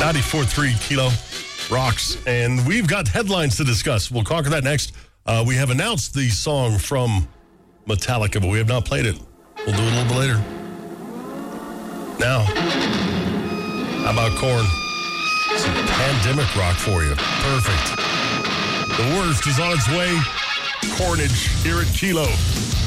94.3 Kilo rocks, and we've got headlines to discuss. We'll conquer that next. We have announced the song from Metallica, but we have not played it. We'll do it a little bit later. Now, how about Korn? Some pandemic rock for you. Perfect. The worst is on its way. Cornage here at Kilo.